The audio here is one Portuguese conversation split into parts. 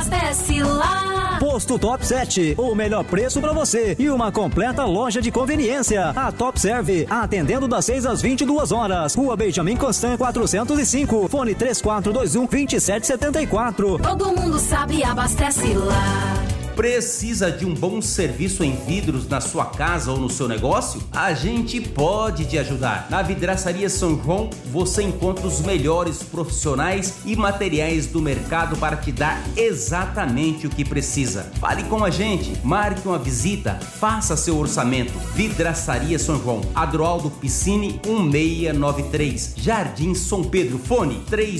abastece lá. Posto Top 7, o melhor preço pra você e uma completa loja de conveniência. A Top Serve, atendendo das 6 às 22 horas. Rua Benjamin Constant 405, fone 3421-2774. Todo mundo sabe, abastece lá. Precisa de um bom serviço em vidros na sua casa ou no seu negócio? A gente pode te ajudar. Na Vidraçaria São João, você encontra os melhores profissionais e materiais do mercado para te dar exatamente o que precisa. Fale com a gente, marque uma visita, faça seu orçamento. Vidraçaria São João, Adroaldo Piscine 1693, Jardim São Pedro, fone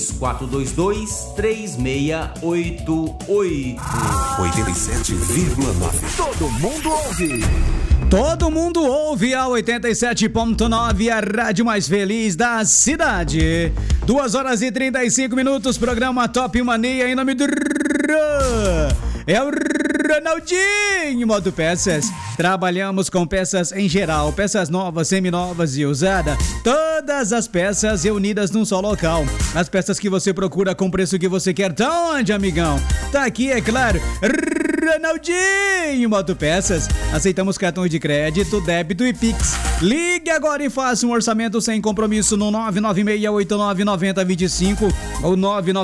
3422-3688. 87,9. Todo mundo ouve. Todo mundo ouve a 87.9, a rádio mais feliz da cidade. 2 horas e 35 minutos, programa Top Mania em nome do... É o Ronaldinho Motopeças. Trabalhamos com peças em geral, peças novas, seminovas e usadas. Todas as peças reunidas num só local. As peças que você procura com o preço que você quer. Tá onde, amigão? Tá aqui, é claro. Ronaldinho Motopeças. Aceitamos cartões de crédito, débito e Pix. Ligue agora e faça um orçamento sem compromisso no 996899025 ou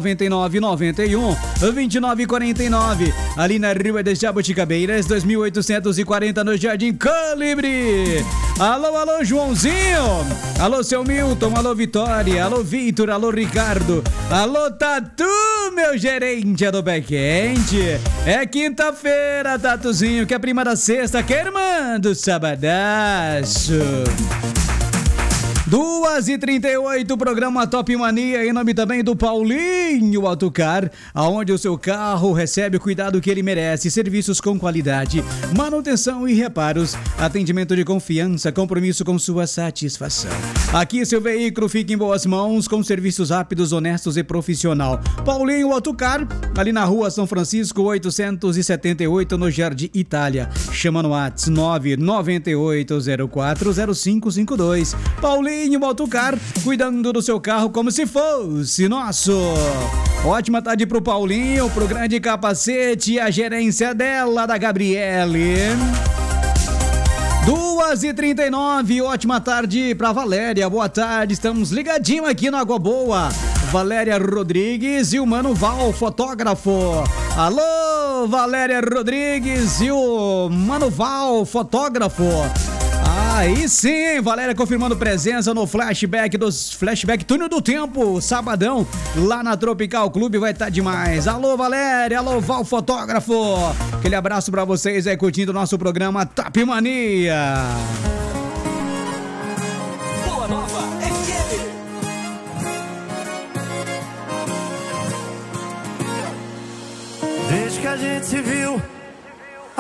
99991-2949. Ali na Rua das Jabuticabeiras, 2840, no Jardim Calibre. Alô, alô, Joãozinho. Alô, seu Milton. Alô, Vitória. Alô, Vitor. Alô, Ricardo. Alô, Tatu, meu gerente do back-end. É quinta-feira, Tatuzinho, que é a prima da sexta, que é irmã do sabadaço. 2h38, programa Top Mania, em nome também do Paulinho Autocar, aonde o seu carro recebe o cuidado que ele merece, serviços com qualidade, manutenção e reparos, atendimento de confiança, compromisso com sua satisfação. Aqui seu veículo fica em boas mãos, com serviços rápidos, honestos e profissional. Paulinho Autocar, ali na Rua São Francisco 878, no Jardim Itália. Chama no WhatsApp 998040552. Paulinho Autocar, cuidando do seu carro como se fosse nosso. Ótima tarde pro Paulinho, pro grande capacete e a gerência dela, da Gabriele. 2h39, ótima tarde pra Valéria, boa tarde, estamos ligadinho aqui no Água Boa. Valéria Rodrigues e o Mano Val, fotógrafo. Alô, Valéria Rodrigues e o Mano Val, fotógrafo. Aí sim, Valéria confirmando presença no Flashback Túnel do Tempo, sabadão, lá na Tropical Clube, vai estar demais. Alô, Valéria, alô, Val Fotógrafo. Aquele abraço pra vocês aí curtindo o nosso programa Top Mania. Boa Nova FM. Desde que a gente se viu,